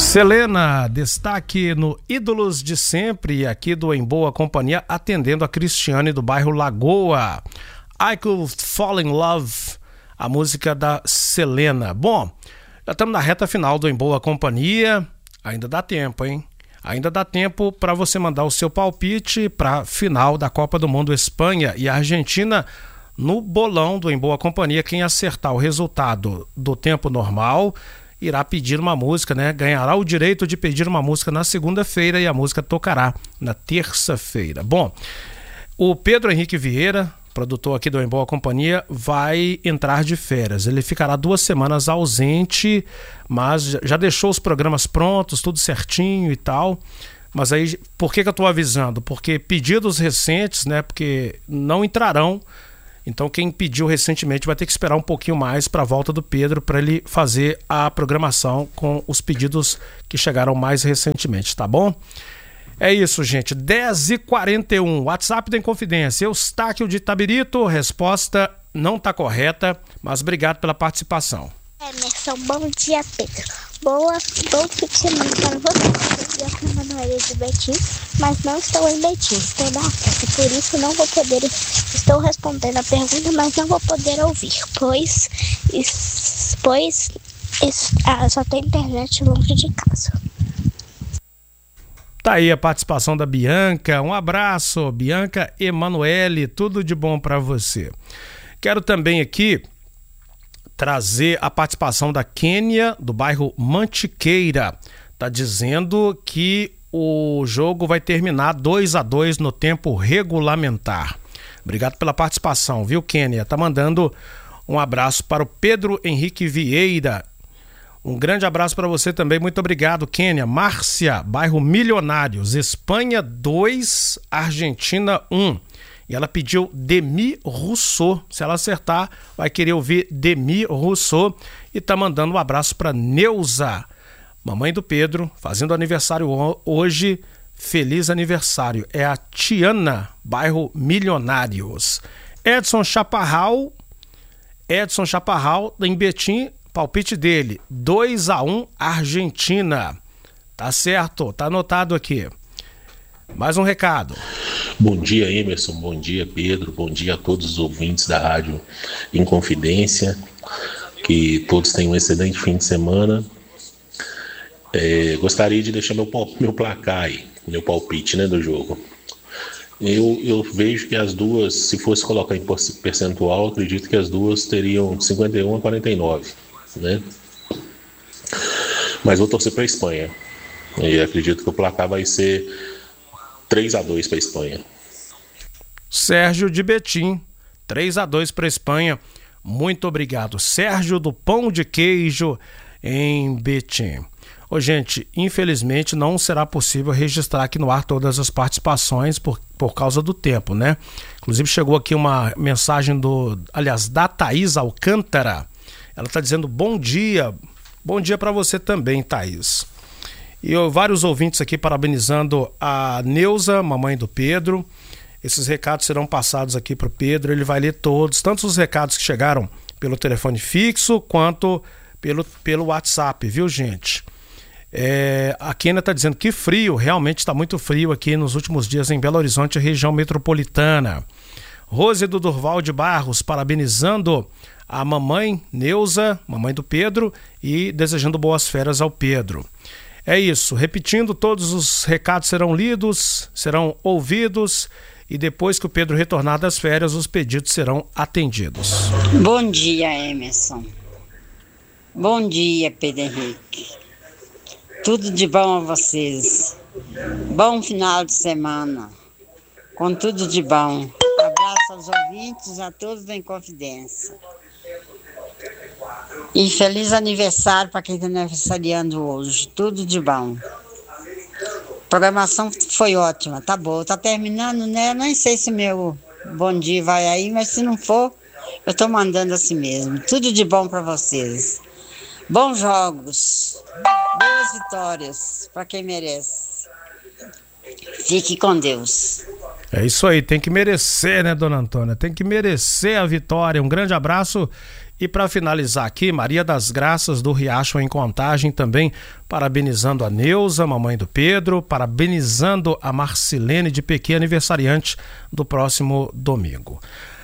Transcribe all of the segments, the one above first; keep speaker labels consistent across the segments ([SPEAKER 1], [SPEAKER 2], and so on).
[SPEAKER 1] Selena, destaque no Ídolos de Sempre, aqui do Em Boa Companhia, atendendo a Cristiane do bairro Lagoa. I Could Fall in Love, a música da Selena. Bom, já estamos na reta final do Em Boa Companhia, ainda dá tempo, hein? Ainda dá tempo para você mandar o seu palpite para a final da Copa do Mundo Espanha e Argentina no bolão do Em Boa Companhia. Quem acertar o resultado do tempo normal irá pedir uma música, né? Ganhará o direito de pedir uma música na segunda-feira e a música tocará na terça-feira. Bom, o Pedro Henrique Vieira, produtor aqui do Em Boa Companhia, vai entrar de férias. Ele ficará 2 semanas ausente, mas já deixou os programas prontos, tudo certinho e tal. Mas aí, por que eu estou avisando? Porque pedidos recentes, né? Porque não entrarão. Então quem pediu recentemente vai ter que esperar um pouquinho mais para a volta do Pedro para ele fazer a programação com os pedidos que chegaram mais recentemente, tá bom? É isso, gente. 10h41, WhatsApp da Inconfidência. Eustáquio de Itabirito, resposta não está correta, mas obrigado pela participação.
[SPEAKER 2] Emerson, bom dia, Pedro. Bom fim de semana para você. Eu sou a Manoela de Betim, mas não estou em Betim, estou na França. Por isso não vou poder. Estou respondendo a pergunta, mas não vou poder ouvir, pois só tem internet longe de casa.
[SPEAKER 1] Tá aí a participação da Bianca. Um abraço, Bianca Emanuele. Tudo de bom para você. Quero também aqui trazer a participação da Kênia, do bairro Mantiqueira. Tá dizendo que o jogo vai terminar 2-2 no tempo regulamentar. Obrigado pela participação, viu, Kênia? Tá mandando um abraço para o Pedro Henrique Vieira. Um grande abraço para você também. Muito obrigado, Kênia. Márcia, bairro Milionários. Espanha 2, Argentina 1. E ela pediu Demi Rousseau. Se ela acertar, vai querer ouvir Demi Rousseau. E tá mandando um abraço para Neuza, mamãe do Pedro, fazendo aniversário hoje. Feliz aniversário. É a Tiana, bairro Milionários. Edson Chaparral, em Betim, palpite dele, 2-1 Argentina. Tá certo, tá anotado aqui. Mais um recado.
[SPEAKER 3] Bom dia, Emerson, bom dia, Pedro, bom dia a todos os ouvintes da Rádio Inconfidência, que todos tenham um excelente fim de semana. Gostaria de deixar meu placar aí, meu palpite, né, do jogo. Eu vejo que as duas, se fosse colocar em percentual, acredito que as duas teriam 51-49, né? Mas vou torcer para a Espanha. E acredito que o placar vai ser 3-2 para a Espanha.
[SPEAKER 1] Sérgio de Betim, 3-2 para a Espanha. Muito obrigado. Sérgio do Pão de Queijo em Betim. Ô, gente, infelizmente não será possível registrar aqui no ar todas as participações por causa do tempo, né? Inclusive chegou aqui uma mensagem da Thaís Alcântara. Ela está dizendo bom dia para você também, Thaís. E vários ouvintes aqui parabenizando a Neuza, mamãe do Pedro. Esses recados serão passados aqui para o Pedro, ele vai ler todos, tanto os recados que chegaram pelo telefone fixo quanto pelo WhatsApp, viu, gente? A Kênia está dizendo que frio, realmente está muito frio aqui nos últimos dias em Belo Horizonte, região metropolitana. Rose do Durval de Barros, parabenizando a mamãe Neuza, mamãe do Pedro, e desejando boas férias ao Pedro. É isso, repetindo, todos os recados serão lidos, serão ouvidos, e depois que o Pedro retornar das férias, os pedidos serão atendidos.
[SPEAKER 4] Bom dia, Emerson. Bom dia, Pedro Henrique. Tudo de bom a vocês. Bom final de semana. Com tudo de bom. Abraço aos ouvintes, a todos da Inconfidência. E feliz aniversário para quem está aniversariando hoje. Tudo de bom. A programação foi ótima, tá boa. Tá terminando, né? Nem sei se meu bom dia vai aí, mas se não for, eu tô mandando assim mesmo. Tudo de bom para vocês. Bons jogos. Boas vitórias para quem merece. Fique com Deus.
[SPEAKER 1] É isso aí, tem que merecer, né, dona Antônia? Tem que merecer a vitória. Um grande abraço E para finalizar aqui, Maria das Graças do Riacho em Contagem também, parabenizando a Neuza, mamãe do Pedro, parabenizando a Marcilene de Pequim, aniversariante do próximo domingo.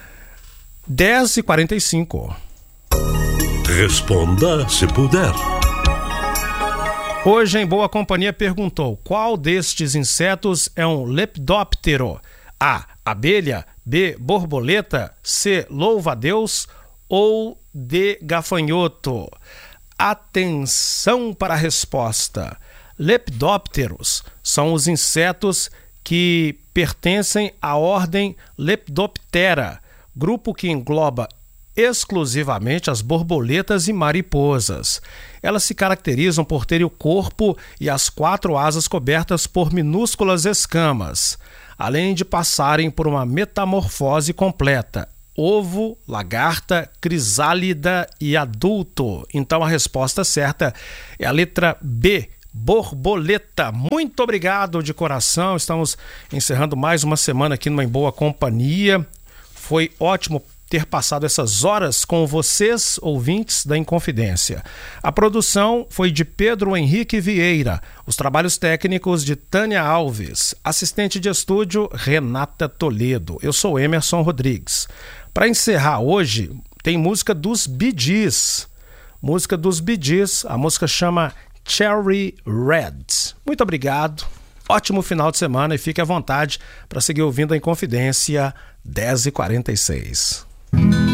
[SPEAKER 1] 10h45.
[SPEAKER 5] Responda se puder.
[SPEAKER 1] Hoje em Boa Companhia perguntou: qual destes insetos é um lepidóptero? A. Abelha. B. Borboleta. C. Louva-a-Deus. Ou D. Gafanhoto? Atenção para a resposta. Lepidópteros são os insetos que pertencem à ordem Lepidoptera, grupo que engloba exclusivamente as borboletas e mariposas. Elas se caracterizam por terem o corpo e as 4 asas cobertas por minúsculas escamas, além de passarem por uma metamorfose completa: ovo, lagarta, crisálida e adulto. Então a resposta certa é a letra B, borboleta. Muito obrigado de coração. Estamos encerrando mais uma semana aqui numa Em Boa Companhia. Foi ótimo ter passado essas horas com vocês, ouvintes da Inconfidência. A produção foi de Pedro Henrique Vieira, os trabalhos técnicos de Tânia Alves, assistente de estúdio Renata Toledo. Eu sou Emerson Rodrigues. Para encerrar hoje, tem música dos Bee Gees. Música dos Bee Gees, a música chama Cherry Red. Muito obrigado, ótimo final de semana e fique à vontade para seguir ouvindo a Inconfidência 10h46.